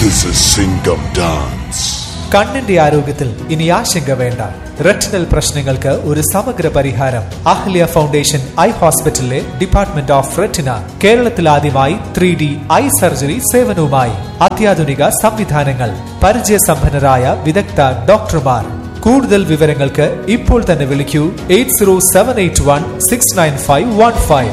This is Singam Dance. കണ്ണിന്റെ ആരോഗ്യത്തിൽ ഇനി ആശങ്ക വേണ്ട. റെറ്റിനൽ പ്രശ്നങ്ങൾക്ക് ഒരു സമഗ്ര പരിഹാരം. അഹല്യ ഫൗണ്ടേഷൻ ഐ ഹോസ്പിറ്റലിലെ ഡിപ്പാർട്ട്മെന്റ് ഓഫ് റെറ്റിന കേരളത്തിൽ ആദ്യമായി 3D ഐ സർജറി സേവനവുമായി. അത്യാധുനിക സംവിധാനങ്ങൾ, പരിചയസമ്പന്നരായ വിദഗ്ധ ഡോക്ടർമാർ. കൂടുതൽ വിവരങ്ങൾക്ക് ഇപ്പോൾ തന്നെ വിളിക്കൂ 8078169515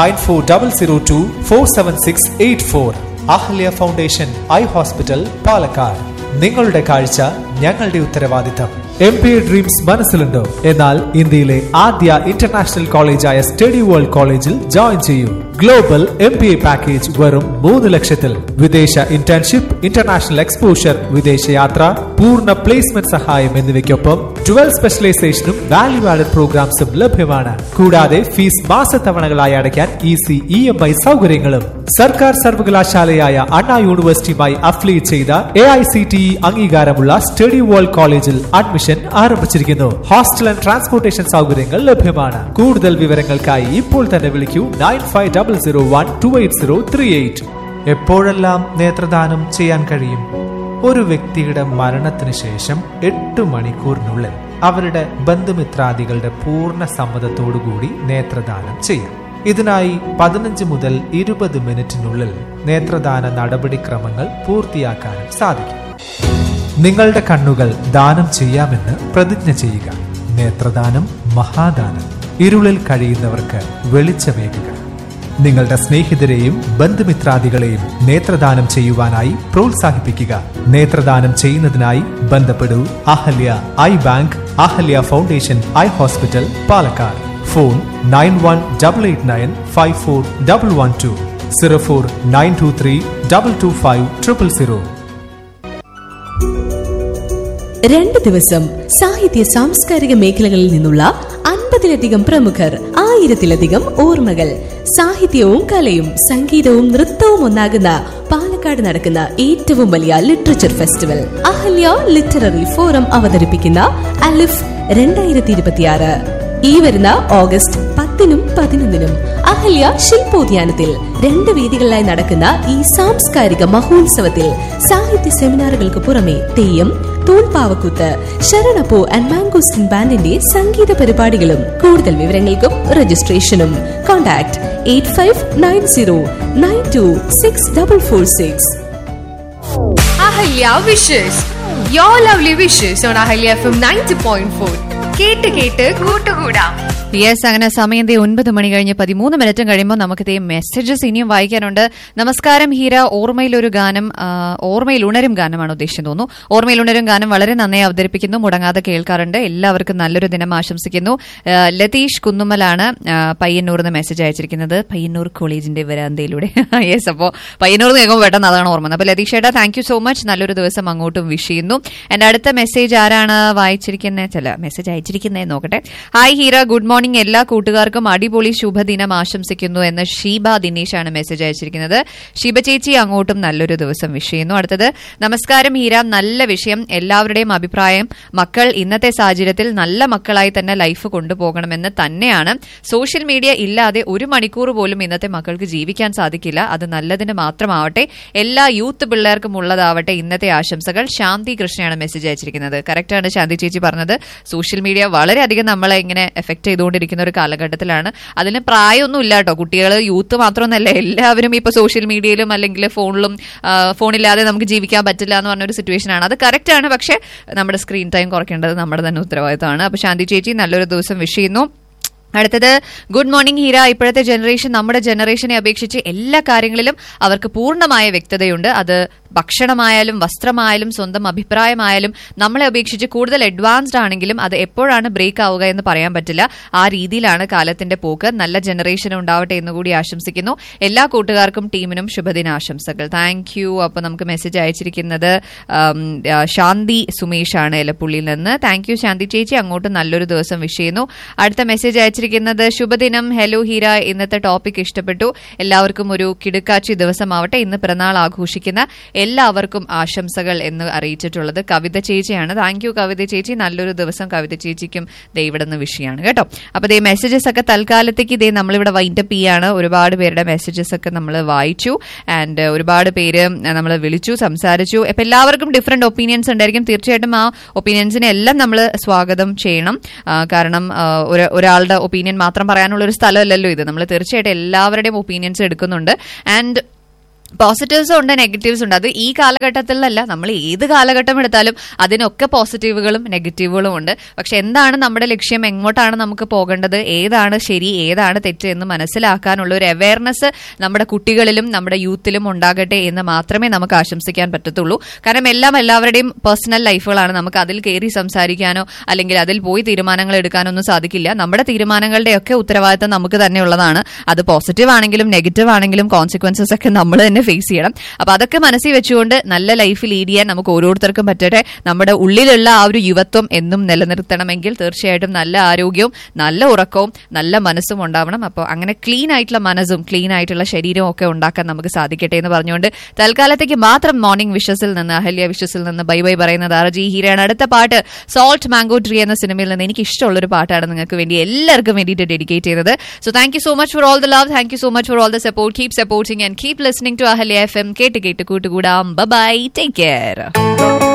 9400247684. Ahalya foundation eye hospital, Palakkad. നിങ്ങളുടെ കാഴ്ച ഞങ്ങളുടെ ഉത്തരവാദിത്തം. MBA dreams മനസ്സിലുണ്ടോ? എന്നാൽ ഇന്ത്യയിലെ ആദ്യ ഇന്റർനാഷണൽ കോളേജായ സ്റ്റഡി വേൾഡ് കോളേജിൽ ജോയിൻ ചെയ്യൂ. ഗ്ലോബൽ MBA പാക്കേജ് വെറും 3 ലക്ഷത്തിൽ. വിദേശ ഇന്റേൺഷിപ്പ്, ഇന്റർനാഷണൽ എക്സ്പോഷർ, വിദേശയാത്ര, പൂർണ്ണ പ്ലേസ്മെന്റ് സഹായം എന്നിവയ്ക്കൊപ്പം 12 സ്പെഷ്യലൈസേഷനും വാല്യൂ ആഡഡ് പ്രോഗ്രാംസും ലഭ്യമാണ്. കൂടാതെ ഫീസ് മാസത്തവണകളായി അടയ്ക്കാൻ ഈസി EMI സൗകര്യങ്ങളും. സർക്കാർ സർവകലാശാലയായ അണ്ണാ യൂണിവേഴ്സിറ്റിയുമായി അഫിലിയേറ്റ് ചെയ്ത AICTE അംഗീകാരമുള്ള സ്റ്റഡി വേൾഡ് കോളേജിൽ അഡ്മിഷൻ ആരംഭിച്ചിരിക്കുന്നു. ഹോസ്റ്റൽ ആൻഡ് ട്രാൻസ്പോർട്ടേഷൻ സൗകര്യങ്ങൾ ലഭ്യമാണ്. കൂടുതൽ വിവരങ്ങൾക്കായി ഇപ്പോൾ തന്നെ വിളിക്കൂ 9500128038. എപ്പോഴെല്ലാം നേത്രദാനം ചെയ്യാൻ കഴിയും? ഒരു വ്യക്തിയുടെ മരണത്തിന് ശേഷം 8 മണിക്കൂറിനുള്ളിൽ അവരുടെ ബന്ധുമിത്രാദികളുടെ പൂർണ്ണ സമ്മതത്തോടുകൂടി നേത്രദാനം ചെയ്യാം. ഇതിനായി 15 മുതൽ 20 മിനിറ്റിനുള്ളിൽ നേത്രദാന നടപടിക്രമങ്ങൾ പൂർത്തിയാക്കാനും സാധിക്കും. നിങ്ങളുടെ കണ്ണുകൾ ദാനം ചെയ്യാമെന്ന് പ്രതിജ്ഞ ചെയ്യുക. നേത്രദാനം മഹാദാനം. ഇരുളിൽ കഴിയുന്നവർക്ക് വെളിച്ചമേകുക. നിങ്ങളുടെ സ്നേഹിതരെയും ബന്ധുമിത്രാദികളെയും നേത്രദാനം ചെയ്യുവാനായി പ്രോത്സാഹിപ്പിക്കുക. നേത്രദാനം ചെയ്യുന്നതിനായി ബന്ധപ്പെടൂ Ahalya I bank, Ahalya foundation eye hospital, Palakkad. Phone 9188954112 04923225000. 2 ദിവസം സാഹിത്യ സാംസ്കാരിക മേഖലകളിൽ നിന്നുള്ള 50-ലധികം പ്രമുഖർ, 1000-ലധികം ഓർമ്മകൾ. സാഹിത്യവും കലയും സംഗീതവും നൃത്തവും ഒന്നാകുന്ന പാലക്കാട് നടക്കുന്ന ഏറ്റവും വലിയ literature festival Ahalya literary forum അവതരിപ്പിക്കുന്ന അലിഫ് 2026 ഈ വരുന്ന ഓഗസ്റ്റ് 10-നും 11-നും അഹല്യ ശില്പോദ്യാനത്തിൽ 2 വേദികളിലായി നടക്കുന്ന ഈ സാംസ്കാരിക മഹോത്സവത്തിൽ സാഹിത്യ സെമിനാറുകൾക്ക് പുറമെ തെയ്യം, തൂൺപാവക്കൂത്ത്, ശരണപ്പൂ ആൻഡ് മാംഗോസ്റ്റിൻ ബാൻഡിന്റെ സംഗീത പരിപാടികളും. കൂടുതൽ വിവരങ്ങൾക്കും രജിസ്ട്രേഷനും contact 8590926446. Ahalya wishes your lovely wishes on Ahalya FM 90.4. കേട്ട് കേട്ട് കൂട്ടുകൂടാം. യെസ്, അങ്ങനെ സമയം 9 മണി കഴിഞ്ഞ് 13 മിനിറ്റും കഴിയുമ്പോൾ നമുക്ക് മെസ്സേജസ് ഇനിയും വായിക്കാനുണ്ട്. നമസ്കാരം ഹീര, ഓർമ്മയിലൊരു ഗാനം, ഓർമ്മയിൽ ഉണരും ഗാനമാണ് ഉദ്ദേശിച്ചത് തോന്നുന്നു. ഓർമ്മയിൽ ഉണരും ഗാനം വളരെ നന്നായി അവതരിപ്പിക്കുന്നു, മുടങ്ങാതെ കേൾക്കാറുണ്ട്. എല്ലാവർക്കും നല്ലൊരു ദിനം ആശംസിക്കുന്നു. ലതീഷ് കുന്നുമ്മലാണ് പയ്യന്നൂർന്ന് മെസ്സേജ് അയച്ചിരിക്കുന്നത്, പയ്യന്നൂർ കോളേജിന്റെ വരാന്തയിലൂടെ. യെസ്, അപ്പോൾ പയ്യന്നൂർ കേൾക്കുമ്പോൾ പെട്ടെന്ന് അതാണ് ഓർമ്മ. അപ്പോൾ ലതീഷ് ഏട്ടാ, താങ്ക് യു സോ മച്ച്, നല്ലൊരു ദിവസം അങ്ങോട്ടും വിഷ് ചെയ്യുന്നു. എന്റെ അടുത്ത മെസ്സേജ് ആരാണ് വായിച്ചിരിക്കുന്നത്? ചില മെസ്സേജ് അയച്ചിരിക്കുന്നത് നോക്കട്ടെ. ഹായ് ഹീര, ഗുഡ് മോർണിംഗ്, എല്ലാ കൂട്ടുകാർക്കും അടിപൊളി ശുഭദിനം ആശംസിക്കുന്നു എന്ന് ഷീബ ദിനേശാണ് മെസ്സേജ് അയച്ചിരിക്കുന്നത്. ഷീബ ചേച്ചി, അങ്ങോട്ടും നല്ലൊരു ദിവസം വിഷ് ചെയ്യുന്നു. അടുത്തത്, നമസ്കാരം ഹീര, നല്ല വിഷയം. എല്ലാവരുടെയും അഭിപ്രായം മക്കൾ ഇന്നത്തെ സാഹചര്യത്തിൽ നല്ല മക്കളായി തന്നെ ലൈഫ് കൊണ്ടുപോകണമെന്ന് തന്നെയാണ്. സോഷ്യൽ മീഡിയ ഇല്ലാതെ 1 മണിക്കൂർ പോലും ഇന്നത്തെ മക്കൾക്ക് ജീവിക്കാൻ സാധിക്കില്ല. അത് നല്ലതിന് മാത്രമാവട്ടെ, എല്ലാ യൂത്ത് പിള്ളേർക്കും ഉള്ളതാവട്ടെ. ഇന്നത്തെ ആശംസകൾ. ശാന്തി കൃഷ്ണയാണ് മെസ്സേജ് അയച്ചിരിക്കുന്നത്. കറക്റ്റാണ് ശാന്തി ചേച്ചി പറഞ്ഞത്. സോഷ്യൽ മീഡിയ വളരെയധികം നമ്മളെ ഇങ്ങനെ എഫക്ട് ചെയ്തുകൊണ്ടിരിക്കുന്ന ഒരു കാലഘട്ടത്തിലാണ്. അതിന് പ്രായമൊന്നും ഇല്ല കേട്ടോ. കുട്ടികൾ, യൂത്ത് മാത്രമൊന്നല്ല, എല്ലാവരും ഇപ്പൊ സോഷ്യൽ മീഡിയയിലും അല്ലെങ്കിൽ ഫോണില്ലാതെ നമുക്ക് ജീവിക്കാൻ പറ്റില്ല എന്ന് പറഞ്ഞൊരു സിറ്റുവേഷൻ ആണ്. അത് കറക്റ്റ് ആണ്. പക്ഷെ നമ്മുടെ സ്ക്രീൻ ടൈം കുറയ്ക്കേണ്ടത് നമ്മുടെ തന്നെ ഉത്തരവാദിത്തമാണ്. അപ്പൊ ശാന്തി ചേച്ചി, നല്ലൊരു ദിവസം വിഷ് ചെയ്യുന്നു. അടുത്തത്, ഗുഡ് മോർണിംഗ് ഹീര, ഇപ്പോഴത്തെ ജനറേഷൻ നമ്മുടെ ജനറേഷനെ അപേക്ഷിച്ച് എല്ലാ കാര്യങ്ങളിലും അവർക്ക് പൂർണ്ണമായ വ്യക്തതയുണ്ട്. അത് ഭക്ഷണമായാലും വസ്ത്രമായാലും സ്വന്തം അഭിപ്രായമായാലും നമ്മളെ അപേക്ഷിച്ച് കൂടുതൽ അഡ്വാൻസ്ഡ് ആണെങ്കിലും അത് എപ്പോഴാണ് ബ്രേക്ക് ആവുക എന്ന് പറയാൻ പറ്റില്ല. ആ രീതിയിലാണ് കാലത്തിന്റെ പോക്ക്. നല്ല ജനറേഷൻ ഉണ്ടാവട്ടെ എന്നുകൂടി ആശംസിക്കുന്നു. എല്ലാ കൂട്ടുകാർക്കും ടീമിനും ശുഭദിനാശംസകൾ. Thank you. അപ്പൊ നമുക്ക് മെസ്സേജ് അയച്ചിരിക്കുന്നത് ശാന്തി സുമേഷ് ആണ് എലപ്പുള്ളിയിൽ നിന്ന്. താങ്ക് യു ശാന്തി ചേച്ചി, അങ്ങോട്ട് നല്ലൊരു ദിവസം വിഷ് ചെയ്യുന്നു. അടുത്ത മെസ്സേജ് അയച്ചിരിക്കുന്നത് പറഞ്ഞിരിക്കുന്നത് ശുഭദിനം, ഹലോ ഹീര, ഇന്നത്തെ ടോപ്പിക് ഇഷ്ടപ്പെട്ടു, എല്ലാവർക്കും ഒരു കിടുക്കാച്ചി ദിവസമാവട്ടെ, ഇന്ന് പിറന്നാൾ ആഘോഷിക്കുന്ന എല്ലാവർക്കും ആശംസകൾ എന്ന് അറിയിച്ചിട്ടുള്ളത് കവിത ചേച്ചിയാണ്. താങ്ക് യു കവിത ചേച്ചി, നല്ലൊരു ദിവസം കവിത ചേച്ചിക്കും ദൈവടുന്ന വിഷയമാണ് കേട്ടോ. അപ്പൊ ദേ മെസ്സേജസ് ഒക്കെ തൽക്കാലത്തേക്ക് ഇതേ നമ്മളിവിടെ വൈൻഡപ്പ് ചെയ്യാണ്. ഒരുപാട് പേരുടെ മെസ്സേജസ് ഒക്കെ നമ്മൾ വായിച്ചു ആൻഡ് ഒരുപാട് പേര് നമ്മൾ വിളിച്ചു, സംസാരിച്ചു. അപ്പൊ എല്ലാവർക്കും ഡിഫറെന്റ് ഒപ്പീനിയൻസ് ഉണ്ടായിരിക്കും. തീർച്ചയായിട്ടും ആ ഒപ്പീനിയൻസിനെ എല്ലാം നമ്മൾ സ്വാഗതം ചെയ്യണം. കാരണം ഒരാളുടെ ഒപ്പീനിയൻ മാത്രം പറയാനുള്ള ഒരു സ്ഥലമല്ലല്ലോ ഇത്. നമ്മൾ തീർച്ചയായിട്ടും എല്ലാവരുടെയും ഒപ്പീനിയൻസ് എടുക്കുന്നുണ്ട്. ആൻഡ് പോസിറ്റീവ്സും ഉണ്ട്, നെഗറ്റീവ്സ് ഉണ്ട്. അത് ഈ കാലഘട്ടത്തിലല്ല, നമ്മൾ ഏത് കാലഘട്ടം എടുത്താലും അതിനൊക്കെ പോസിറ്റീവുകളും നെഗറ്റീവുകളും ഉണ്ട്. പക്ഷെ എന്താണ് നമ്മുടെ ലക്ഷ്യം, എങ്ങോട്ടാണ് നമുക്ക് പോകേണ്ടത്, ഏതാണ് ശരി ഏതാണ് തെറ്റ് എന്ന് മനസ്സിലാക്കാനുള്ള ഒരു അവയർനെസ് നമ്മുടെ കുട്ടികളിലും നമ്മുടെ യൂത്തിലും ഉണ്ടാകട്ടെ എന്ന് മാത്രമേ നമുക്ക് ആശംസിക്കാൻ പറ്റത്തുള്ളൂ. കാരണം എല്ലാവരുടെയും പേഴ്സണൽ ലൈഫുകളാണ്. നമുക്ക് അതിൽ കയറി സംസാരിക്കാനോ അല്ലെങ്കിൽ അതിൽ പോയി തീരുമാനങ്ങൾ എടുക്കാനോ ഒന്നും സാധിക്കില്ല. നമ്മുടെ തീരുമാനങ്ങളുടെയൊക്കെ ഉത്തരവാദിത്തം നമുക്ക് തന്നെ ഉള്ളതാണ്. അത് പോസിറ്റീവ് ആണെങ്കിലും നെഗറ്റീവ് ആണെങ്കിലും കോൺസിക്വൻസസ് ഒക്കെ നമ്മൾ തന്നെ ഫേസ് ചെയ്യണം. അപ്പൊ അതൊക്കെ മനസ്സിൽ വെച്ചുകൊണ്ട് നല്ല ലൈഫ് ലീഡ് ചെയ്യാൻ നമുക്ക് ഓരോരുത്തർക്കും പറ്റട്ടെ. നമ്മുടെ ഉള്ളിലുള്ള ആ ഒരു യുവത്വം എന്നും നിലനിർത്തണമെങ്കിൽ തീർച്ചയായിട്ടും നല്ല ആരോഗ്യവും നല്ല ഉറക്കവും നല്ല മനസ്സും ഉണ്ടാവണം. അപ്പോൾ അങ്ങനെ ക്ലീൻ ആയിട്ടുള്ള മനസ്സും ക്ലീൻ ആയിട്ടുള്ള ശരീരവും ഒക്കെ ഉണ്ടാക്കാൻ നമുക്ക് സാധിക്കട്ടെ എന്ന് പറഞ്ഞുകൊണ്ട് തൽക്കാലത്തേക്ക് മാത്രം മോർണിംഗ് വിഷസിൽ നിന്ന്, അഹല്യ വിഷസിൽ നിന്ന് ബൈ ബൈ പറയുന്നത് RJ ഹീരയാണ്. അടുത്ത പാട്ട് സോൾട്ട് മാംഗോ ട്രീ എന്ന സിനിമയിൽ നിന്ന് എനിക്ക് ഇഷ്ടമുള്ളൊരു പാട്ടാണ് നിങ്ങൾക്ക് വേണ്ടി എല്ലാവർക്കും വേണ്ടിയിട്ട് ഡെഡിക്കേറ്റ് ചെയ്തത്. So thank you so much for all the love, thank you so much for all the support. Keep supporting and keep listening to Ahalya FM. കേട്ട് കൂട്ടുകൂടാം. By, take care.